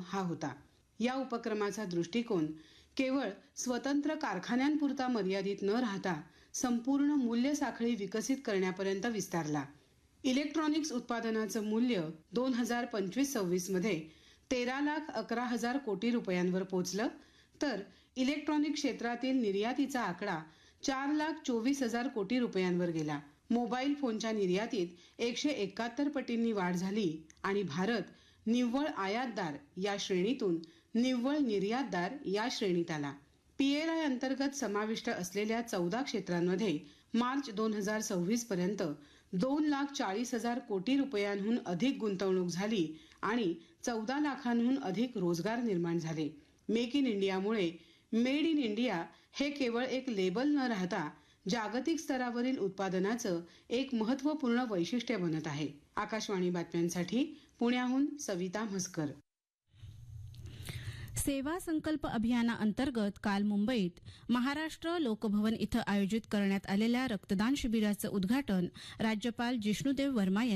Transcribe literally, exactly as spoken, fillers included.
हा होता. या उपक्रमाचा दृष्टिकोन केवळ स्वतंत्र कारखान्यांपुरता मर्यादित न राहता संपूर्ण मूल्य साखळी विकसित करण्यापर्यंत विस्तारला. इलेक्ट्रॉनिक्स उत्पादनाचं मूल्य दोन हजार पंचवीस सव्वीस मध्ये तेरा लाख अकरा हजार कोटी रुपयांवर पोहोचलं, तर इलेक्ट्रॉनिक क्षेत्रातील निर्यातीचा आकडा चार लाख चोवीस हजार कोटी रुपयांवर गेला. मोबाईल फोनच्या निर्यातीत एकशे एकाहत्तर पटींनी वाढ झाली आणि भारत निव्वळ आयातदार या श्रेणीतून निव्वळ निर्यातदार या श्रेणीत आला. पीएलआय अंतर्गत समाविष्ट असलेल्या चौदा क्षेत्रांमध्ये मार्च दोन हजार सव्वीस पर्यंत दोन लाख चाळीस हजार कोटी रुपयांहून अधिक गुंतवणूक झाली आणि चौदा लाखांहून अधिक रोजगार निर्माण झाले. मेक इन इंडियामुळे मेड इन इंडिया हे केवळ एक लेबल न राहता जागतिक स्तरावरील उत्पादनाचं एक महत्त्वपूर्ण वैशिष्ट्य बनत आहे. आकाशवाणी बातम्यांसाठी पुण्याहून सविता म्हसकर. सेवा संकल्प अभियानाअंतर्गत काल मुंबईत महाराष्ट्र लोकभवन इथं आयोजित करण्यात आलेल्या रक्तदान शिबिराचं उद्घाटन राज्यपाल जिष्णुदेव वर्मा यांनी